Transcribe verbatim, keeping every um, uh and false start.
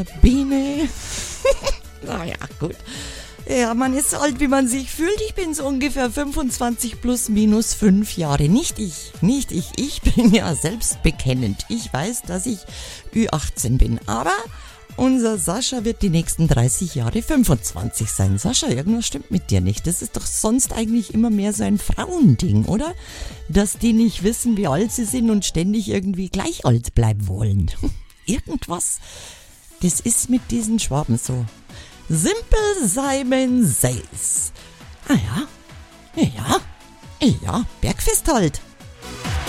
Biene. Naja, gut. Ja, man ist so alt, wie man sich fühlt. Ich bin so ungefähr fünfundzwanzig plus minus fünf Jahre. Nicht ich, nicht ich. Ich bin ja selbstbekennend. Ich weiß, dass ich Ü achtzehn bin. Aber unser Sascha wird die nächsten dreißig Jahre fünfundzwanzig sein. Sascha, irgendwas stimmt mit dir nicht. Das ist doch sonst eigentlich immer mehr so ein Frauending, oder? Dass die nicht wissen, wie alt sie sind und ständig irgendwie gleich alt bleiben wollen. Irgendwas. Das ist mit diesen Schwaben so. Simpel Simon Says. Ah ja, ja, ja, Bergfest halt.